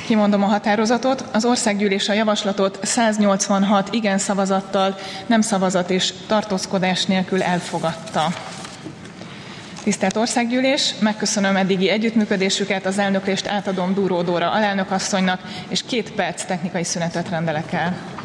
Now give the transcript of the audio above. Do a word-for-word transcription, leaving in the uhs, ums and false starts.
Kimondom a határozatot. Az országgyűlés a javaslatot száznyolcvanhat igen szavazattal, nem szavazat és tartózkodás nélkül elfogadta. Tisztelt Országgyűlés, megköszönöm eddigi együttműködésüket, az elnöklést átadom Dúró Dóra alelnökasszonynak, és két perc technikai szünetet rendelek el.